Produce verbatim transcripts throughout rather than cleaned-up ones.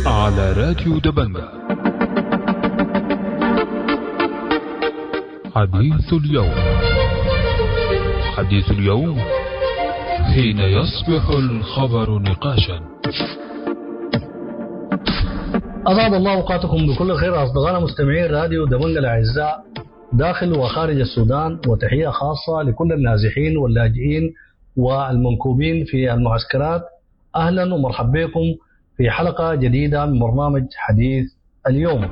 على راديو دبنجة. حديث اليوم. حديث اليوم حين يصبح الخبر نقاشا. أسعد الله أوقاتكم بكل خير أصدقائنا مستمعين راديو دبنجة الأعزاء داخل وخارج السودان، وتحية خاصة لكل النازحين واللاجئين والمنكوبين في المعسكرات. أهلا ومرحبا بكم في حلقة جديدة من برنامج حديث اليوم.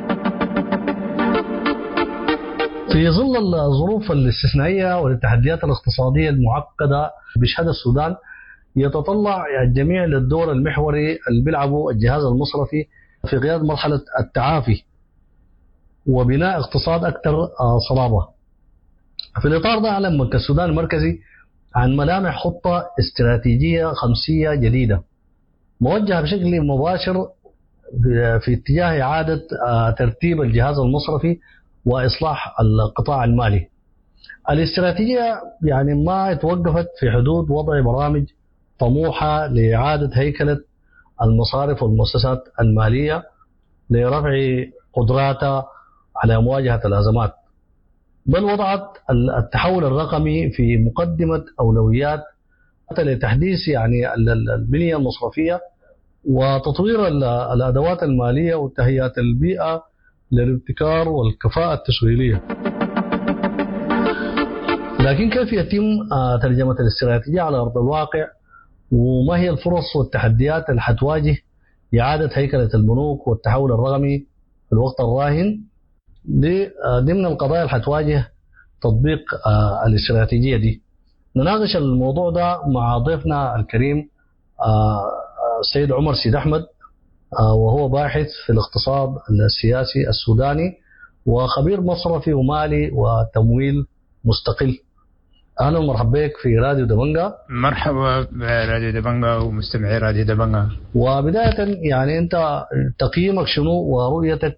في ظل الظروف الاستثنائية والتحديات الاقتصادية المعقدة بشهد السودان، يتطلع الجميع للدور المحوري اللي بيلعبه الجهاز المصرفي في قيادة مرحلة التعافي وبناء اقتصاد أكثر صلابة. في الإطار ده أعلن بنك السودان المركزي عن ملامح خطة استراتيجية خمسية جديدة موجهة بشكل مباشر في اتجاه إعادة ترتيب الجهاز المصرفي وإصلاح القطاع المالي. الاستراتيجية يعني ما توقفت في حدود وضع برامج طموحة لإعادة هيكلة المصارف والمؤسسات المالية لرفع قدراتها على مواجهة الأزمات، بل وضعت التحول الرقمي في مقدمة أولويات لتحديث يعني البنية المصرفية وتطوير الأدوات المالية وتهيئة البيئة للابتكار والكفاءة التشغيلية. لكن كيف يتم ترجمة الاستراتيجية على أرض الواقع، وما هي الفرص والتحديات اللي حتواجه إعادة هيكلة البنوك والتحول الرقمي في الوقت الراهن؟ دي ضمن القضايا اللي حتواجه تطبيق الاستراتيجية دي. نناقش الموضوع ده مع ضيفنا الكريم السيد عمر سيد أحمد، وهو باحث في الاقتصاد السياسي السوداني وخبير مصرفي ومالي وتمويل مستقل. أهلا ومرحبا بك في راديو دبنجة. مرحبا براديو دبنجة ومستمعي راديو دبنجة. وبداية يعني أنت تقييمك شنو ورؤيتك،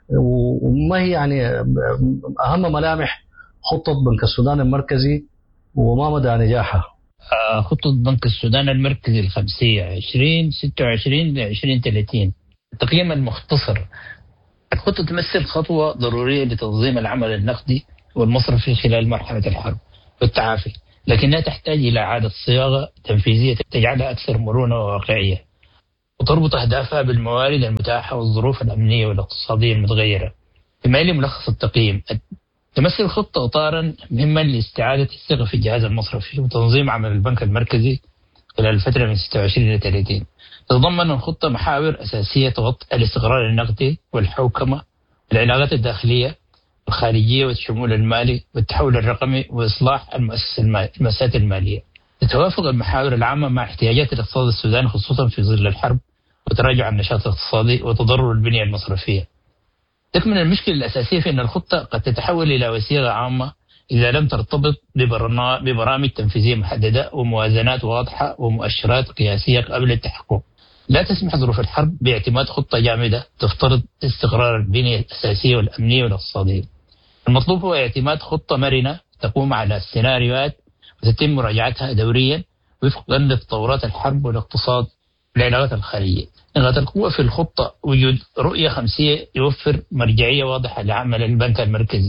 وما هي يعني أهم ملامح خطة بنك السودان المركزي وما مدى نجاحها؟ خطة بنك السودان المركزي الخمسية عشرين ستة وعشرين لعشرين ثلاثين. التقييم المختصر: الخطة تمثل خطوة ضرورية لتنظيم العمل النقدي والمصرفي خلال مرحلة الحرب والتعافي، لكنها تحتاج إلى إعادة صياغة تنفيذية تجعلها أكثر مرونة وواقعية، وتربط أهدافها بالموارد المتاحة والظروف الأمنية والاقتصادية المتغيرة. بما يلي ملخص التقييم: تمثل الخطة إطارا مهما لاستعادة الثقة في الجهاز المصرفي وتنظيم عمل البنك المركزي خلال الفترة من ستة وعشرين إلى ثلاثين. تتضمن الخطة محاور أساسية تغطي الاستقرار النقدي والحوكمة، العلاقات الداخلية والخارجية والشمول المالي والتحول الرقمي وإصلاح المؤسسات المالية. تتوافق المحاور العامة مع احتياجات الاقتصاد السوداني خصوصا في ظل الحرب وتراجع النشاط الاقتصادي وتضرر البنية المصرفية. تكمن المشكلة الأساسية في أن الخطة قد تتحول إلى وسيلة عامة إذا لم ترتبط ببرامج تنفيذية محددة وموازنات واضحة ومؤشرات قياسية قبل التحقق. لا تسمح ظروف الحرب باعتماد خطة جامدة تفترض استقرار البنية الأساسية والأمنية والاقتصادية. المطلوب هو اعتماد خطة مرنة تقوم على السيناريوهات وتتم مراجعتها دوريا وفقا لتطورات الحرب والاقتصاد والعلاقات الخارجية. نقاط القوة في الخطة: وجود رؤية خمسية يوفر مرجعية واضحة لعمل البنك المركزي،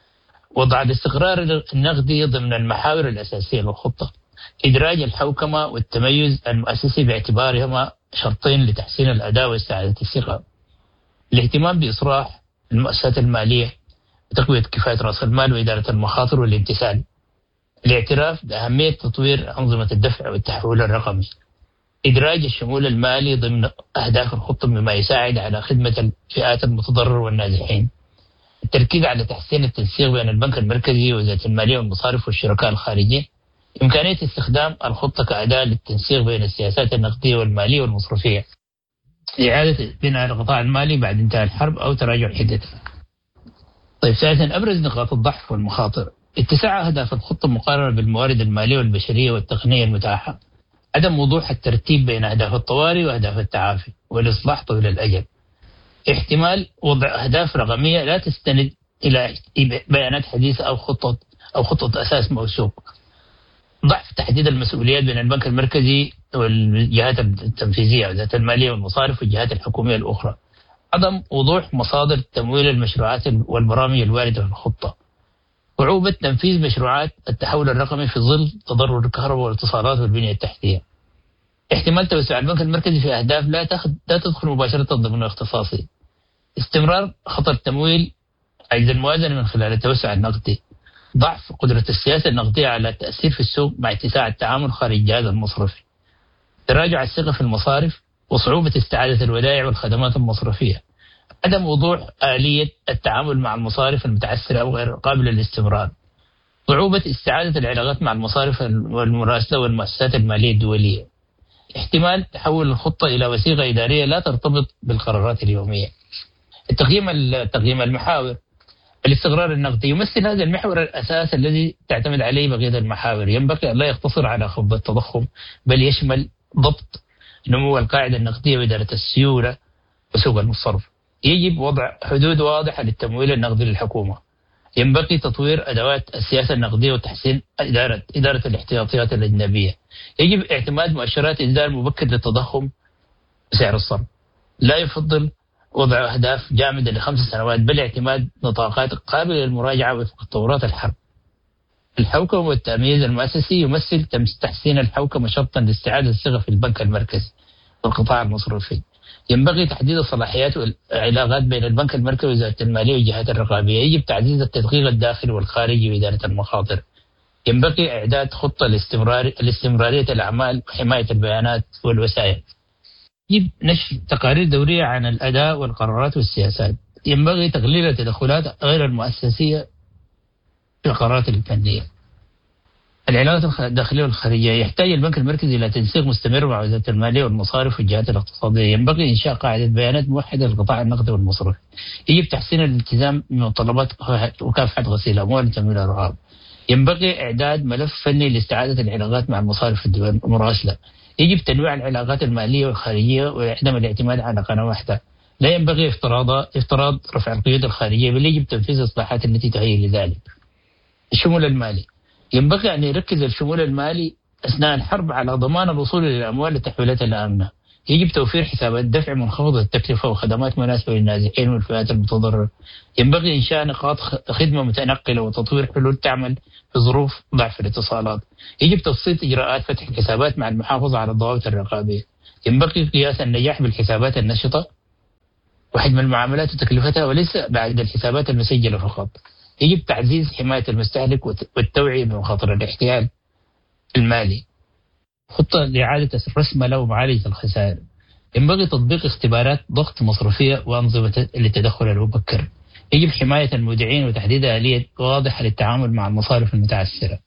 وضع الاستقرار النقدي ضمن المحاور الأساسية للخطة، إدراج الحوكمة والتميز المؤسسي باعتبارهما شرطين لتحسين الأداء واستعادة الثقة، الاهتمام بإصلاح المؤسسات المالية وتقوية كفاءة رأس المال وإدارة المخاطر والامتثال، الاعتراف بأهمية تطوير أنظمة الدفع والتحويل الرقمي، إدراج الشمول المالي ضمن أهداف الخطة مما يساعد على خدمة الفئات المتضررة والنازحين، التركيز على تحسين التنسيق بين البنك المركزي ووزارة المالية والمصارف والشركاء الخارجية، إمكانية استخدام الخطة كأداة للتنسيق بين السياسات النقدية والمالية والمصرفية، إعادة بناء القطاع المالي بعد انتهاء الحرب أو تراجع حدتها. طيب، ثالثا أبرز نقاط الضعف والمخاطر: اتساع أهداف الخطة مقارنة بالموارد المالية والبشرية والتقنية المتاحة، عدم وضوح الترتيب بين أهداف الطوارئ وأهداف التعافي والإصلاح طويل الأجل، احتمال وضع أهداف رقمية لا تستند إلى بيانات حديثة أو خطة أو خطة أساس موثوق. ضعف تحديد المسؤوليات بين البنك المركزي والجهات التنفيذية ذات المالية والمصارف والجهات الحكومية الأخرى. عدم وضوح مصادر تمويل المشروعات والبرامج الواردة في الخطة. صعوبة تنفيذ مشروعات التحول الرقمي في ظل تضرر الكهرباء والاتصالات والبنية التحتية. احتمال توسع البنك المركزي في أهداف لا تخد... لا تدخل مباشرة ضمن اختصاصه. استمرار خطر تمويل عجز الموازنة من خلال التوسع النقدي. ضعف قدرة السياسة النقدية على التأثير في السوق مع اتساع التعامل خارج الجهاز المصرفي. تراجع الثقة في المصارف وصعوبة استعادة الودائع والخدمات المصرفية. عدم وضوح آلية التعامل مع المصارف المتعثرة أو غير قابلة للاستمرار. صعوبة استعادة العلاقات مع المصارف والمراسلة والمؤسسات المالية الدولية. احتمال تحول الخطة إلى وثيقة إدارية لا ترتبط بالقرارات اليومية. التقييم التقييم المحاور. الاستقرار النقدي يمثل هذا المحور الأساس الذي تعتمد عليه بقية المحاور. ينبغي أن لا يقتصر على خفض التضخم بل يشمل ضبط نمو القاعدة النقدية وإدارة السيولة وسوق الصرف. يجب وضع حدود واضحة للتمويل النقدي للحكومة. ينبغي تطوير أدوات السياسة النقدية وتحسين إدارة إدارة الاحتياطيات الأجنبية. يجب اعتماد مؤشرات إنذار مبكر للتضخم وسعر الصرف. لا يفضل وضع أهداف جامدة لخمس سنوات بل اعتماد نطاقات قابلة للمراجعة وفق تطورات الحرب. الحوكمة والتمييز المؤسسي يمثل تحسين الحوكمة شرطا لاستعادة الثقة في البنك المركزي والقطاع المصرفي. ينبغي تحديد الصلاحيات والعلاقات بين البنك المركزي ووزارة المالية والجهات الرقابية. يجب تعزيز التدقيق الداخلي والخارجي وإدارة المخاطر. ينبغي إعداد خطة لاستمرار لاستمرارية الأعمال وحماية البيانات والوسائل. يجب نشر تقارير دورية عن الأداء والقرارات والسياسات. ينبغي تقليل التدخلات غير المؤسسية في القرارات الفنية. العلاقات الداخلية والخارجية. يحتاج البنك المركزي إلى تنسيق مستمر مع وزارة المالية والمصارف والجهات الاقتصادية. ينبغي إنشاء قاعدة بيانات موحدة للقطاع النقدي والمصرفي. يجب تحسين الالتزام بمتطلبات مكافحة غسيل الأموال وتمويل الإرهاب. ينبغي إعداد ملف فني لاستعادة العلاقات مع المصارف المراسلة. يجب تنويع العلاقات المالية والخارجية وعدم الاعتماد على قناة واحدة. لا ينبغي افتراض افتراض رفع القيود الخارجية بل يجب تنفيذ الإصلاحات التي تهيئ لذلك. الشمول المالي. ينبغي أن يركز الشمول المالي أثناء الحرب على ضمان الوصول إلى الأموال لتحويلاتها الآمنة. يجب توفير حسابات دفع منخفضة التكلفة وخدمات مناسبة للنازحين والفئات المتضررة. ينبغي إنشاء نقاط خدمة متنقلة وتطوير حلول تعمل في ظروف ضعف الاتصالات. يجب تبسيط إجراءات فتح الحسابات مع المحافظة على الضوابط الرقابية. ينبغي قياس النجاح بالحسابات النشطة وحجم المعاملات وتكلفتها وليس بعد الحسابات المسجلة فقط. يجب تعزيز حماية المستهلك والتوعية بمخاطر الاحتيال المالي. خطة لإعادة الرسملة ومعالجة الخسائر. ينبغي تطبيق اختبارات ضغط مصرفية وأنظمة للتدخل المبكر. يجب حماية المودعين وتحديد آلية واضحة للتعامل مع المصارف المتعثرة.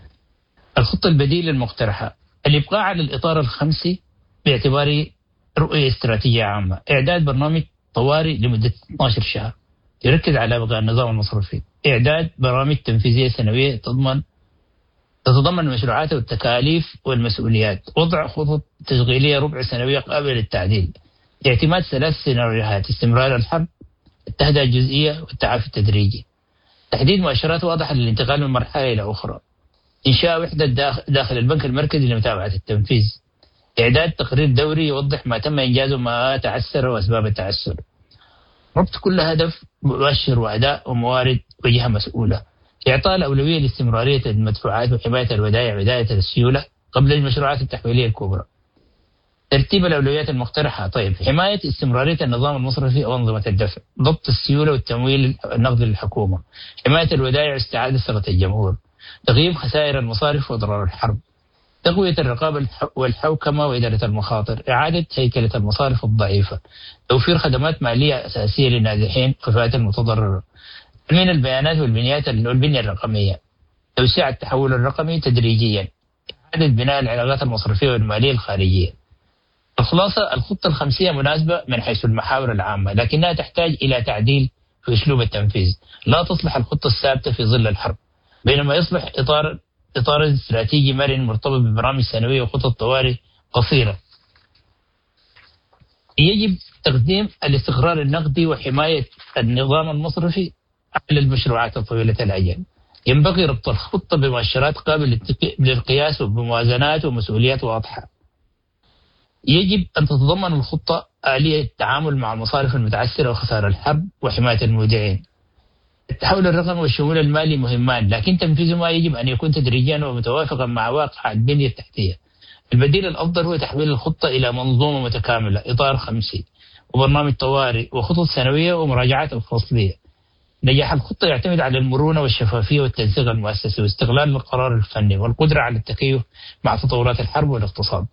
الخطة البديلة المقترحة. الإبقاء على الإطار الخمسي باعتباره رؤية استراتيجية عامة. إعداد برنامج طوارئ لمدة اثني عشر شهر يركز على بقاء النظام المصرفي. إعداد برامج تنفيذية سنوية تضمن تتضمن المشروعات والتكاليف والمسؤوليات. وضع خطط تشغيلية ربع سنوية قابلة للتعديل. اعتماد ثلاث سيناريوهات: استمرار الحرب، التهدئة الجزئية، والتعافي التدريجي. تحديد مؤشرات واضحة للانتقال من مرحلة إلى أخرى. إنشاء وحدة داخل البنك المركزي لمتابعة التنفيذ. إعداد تقرير دوري يوضح ما تم إنجازه وما تعثر وأسباب التعثر. ربط كل هدف مؤشر وأداء وموارد وجهة مسؤولة. إعطاء الأولوية لاستمرارية المدفوعات وحماية الودائع وإدارة السيولة قبل المشروعات التحويلية الكبرى. ترتيب الأولويات المقترحة. طيب، حماية استمرارية النظام المصرفي وأنظمة الدفع. ضبط السيولة والتمويل النقدي للحكومة. حماية الودائع واستعادة ثقة الجمهور. تقييم خسائر المصارف وأضرار الحرب. تقوية الرقابة والحوكمة وإدارة المخاطر. إعادة هيكلة المصارف الضعيفة. توفير خدمات مالية أساسية للنازحين والفئات المتضررة. تأمين البيانات والبنيات والبنية الرقمية. توسيع التحول الرقمي تدريجيا. إعادة بناء العلاقات المصرفية والمالية الخارجية. الخلاصة: الخطة الخمسية مناسبة من حيث المحاور العامة، لكنها تحتاج إلى تعديل في أسلوب التنفيذ. لا تصلح الخطة الثابتة في ظل الحرب، بينما يصلح إطار إطار استراتيجي مرن مرتبط ببرامج سنوية وخطط طوارئ قصيرة. يجب تقديم الاستقرار النقدي وحماية النظام المصرفي على المشروعات الطويلة الأجل. ينبغي ربط الخطة بمؤشرات قابلة للقياس وبموازنات ومسؤوليات واضحة. يجب أن تتضمن الخطة آلية التعامل مع المصارف المتعثرة وخسائر الحرب وحماية المودعين. التحول الرقمي والشمول المالي مهمان، لكن تنفيذهما يجب أن يكون تدريجيا ومتوافقا مع واقع البنية التحتية. البديل الأفضل هو تحويل الخطة إلى منظومة متكاملة، إطار خمسي وبرنامج طوارئ وخطط سنوية ومراجعات فصلية. نجاح الخطة يعتمد على المرونة والشفافية والتنسيق المؤسسي واستغلال القرار الفني والقدرة على التكيف مع تطورات الحرب والاقتصاد.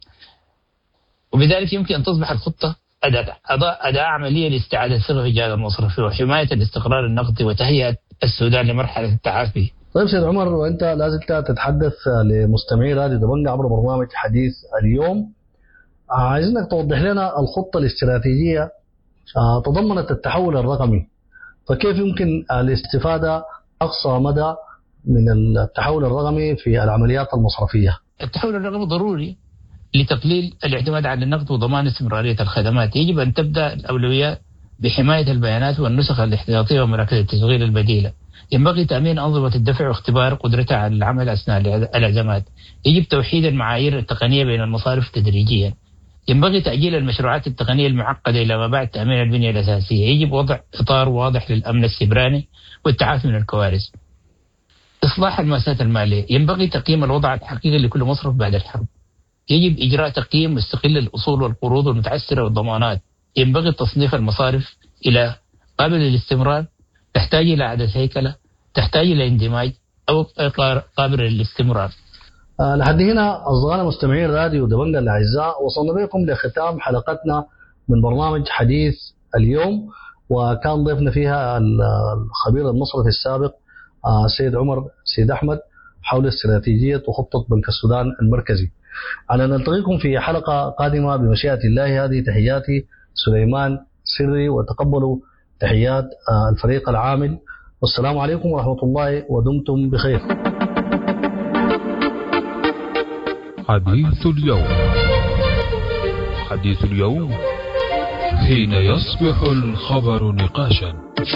وبذلك يمكن أن تصبح الخطة أداة أداة عملية لاستعادة الثقة في الجهاز المصرفي وحماية الاستقرار النقدي وتهيئة السودان لمرحلة التعافي. طيب سيد عمر، وأنت لازلت تتحدث لمستمعي راديو دبنجة عبر برنامج حديث اليوم، عايزينك توضح لنا الخطة الاستراتيجية تضمنت التحول الرقمي، فكيف يمكن الاستفادة أقصى مدى من التحول الرقمي في العمليات المصرفية؟ التحول الرقمي ضروري لتقليل الاعتماد على النقد وضمان استمرارية الخدمات. يجب أن تبدأ الأولويات بحماية البيانات والنسخ الاحتياطية ومراكز التشغيل البديلة. ينبغي تأمين أنظمة الدفع واختبار قدرتها على العمل أثناء الأزمات. يجب توحيد المعايير التقنية بين المصارف تدريجيا. ينبغي تأجيل المشروعات التقنية المعقدة إلى ما بعد تأمين البنية الأساسية. يجب وضع إطار واضح للأمن السيبراني والتعافي من الكوارث. إصلاح المؤسسات المالية. ينبغي تقييم الوضع الحقيقي لكل مصرف بعد الحرب. يجب إجراء تقييم مستقل للأصول والقروض المتعثرة والضمانات. ينبغي تصنيف المصارف إلى قابل للاستمرار، تحتاج إلى إعادة هيكلة، تحتاج إلى اندماج، أو قابل للاستمرار. أه لحد هنا أصدقائنا مستمعين راديو دبنجة الأعزاء، وصلنا بكم لختام حلقتنا من برنامج حديث اليوم، وكان ضيفنا فيها الخبير المصرفي السابق أه سيد عمر سيد أحمد حول استراتيجية وخطة بنك السودان المركزي. على نلتقيكم في حلقة قادمة بمشيئة الله. هذه تحياتي سليمان سري، وتقبلوا تحيات الفريق العامل، والسلام عليكم ورحمة الله، ودمتم بخير. حديث اليوم. حديث اليوم حين يصبح الخبر نقاشا.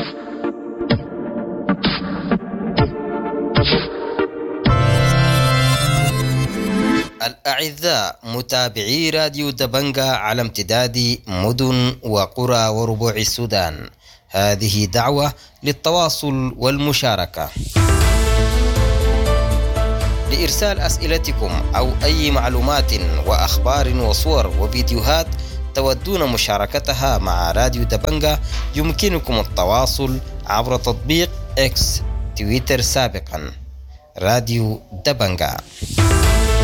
الأعزاء متابعي راديو دبنجة على امتداد مدن وقرى وربوع السودان، هذه دعوة للتواصل والمشاركة. لإرسال أسئلتكم أو أي معلومات وأخبار وصور وفيديوهات تودون مشاركتها مع راديو دبنجة، يمكنكم التواصل عبر تطبيق إكس تويتر سابقا راديو دبنجة.